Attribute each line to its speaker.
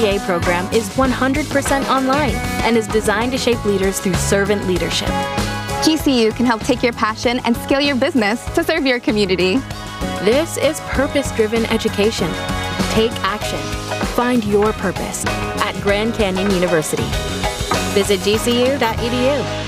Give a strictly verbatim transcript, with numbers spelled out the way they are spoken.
Speaker 1: B A program is one hundred percent online and is designed to shape leaders through servant leadership.
Speaker 2: G C U can help take your passion and scale your business to serve your community.
Speaker 1: This is purpose-driven education. Take action. Find your purpose at Grand Canyon University. Visit G C U dot E D U.